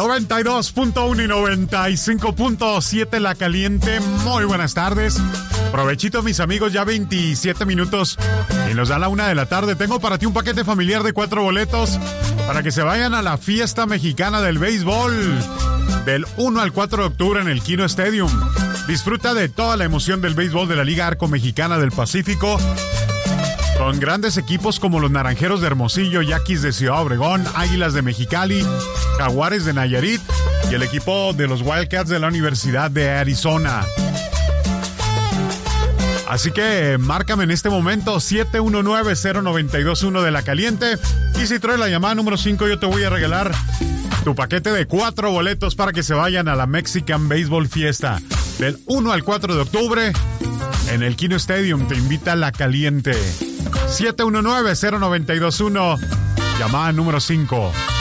92.1 y 95.7 La Caliente. Muy buenas tardes. Provechito, mis amigos, ya 27 minutos y nos da la 1 de la tarde. Tengo para ti un paquete familiar de 4 boletos para que se vayan a la fiesta mexicana del béisbol del 1 al 4 de octubre en el Kino Stadium. Disfruta de toda la emoción del béisbol de la Liga Arco Mexicana del Pacífico, con grandes equipos como los Naranjeros de Hermosillo, Yaquis de Ciudad Obregón, Águilas de Mexicali, Jaguares de Nayarit y el equipo de los Wildcats de la Universidad de Arizona. Así que márcame en este momento 719-0921 de La Caliente, y si traes la llamada número 5 yo te voy a regalar tu paquete de 4 boletos para que se vayan a la Mexican Baseball Fiesta del 1 al 4 de octubre en el Kino Stadium. Te invita La Caliente. 719-0921, llamada número 5.